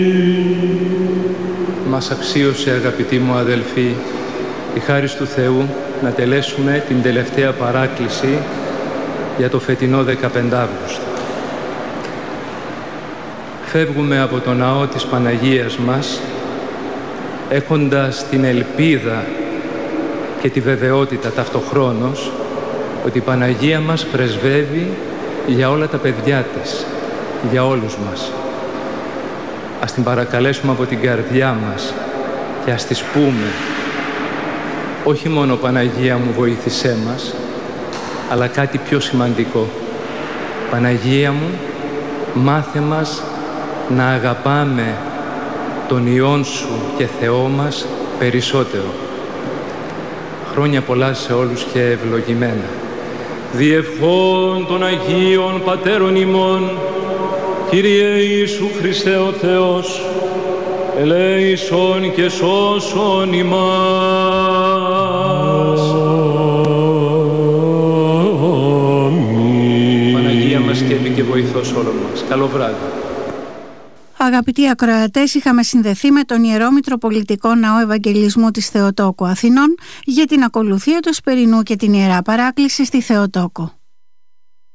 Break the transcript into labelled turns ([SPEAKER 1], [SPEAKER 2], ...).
[SPEAKER 1] Μας αξίωσε, αγαπητοί μου αδελφοί, η χάρις του Θεού να τελέσουμε την τελευταία παράκληση για το φετινό 15 Αύγουστο. Φεύγουμε από το ναό της Παναγίας μας έχοντας την ελπίδα και τη βεβαιότητα ταυτοχρόνως ότι η Παναγία μας πρεσβεύει για όλα τα παιδιά της, για όλους μας. Ας την παρακαλέσουμε από την καρδιά μας και ας της πούμε όχι μόνο Παναγία μου βοήθησέ μας, αλλά κάτι πιο σημαντικό. Παναγία μου, μάθε μας να αγαπάμε τον Υιόν Σου και Θεό μας περισσότερο. Χρόνια πολλά σε όλους και ευλογημένα. Διευχών των Αγίων Πατέρων ημών, Κύριε Ιησού Χριστέ ο Θεός, ελέησον και σώσον ημάς. Παναγία μας σκέπη και βοηθός όλων μας. Καλό βράδυ.
[SPEAKER 2] Αγαπητοί ακροατές, είχαμε συνδεθεί με τον Ιερό Μητροπολιτικό Ναό Ευαγγελισμού της Θεοτόκου Αθηνών για την ακολουθία του Σπερινού και την Ιερά Παράκληση στη Θεοτόκο.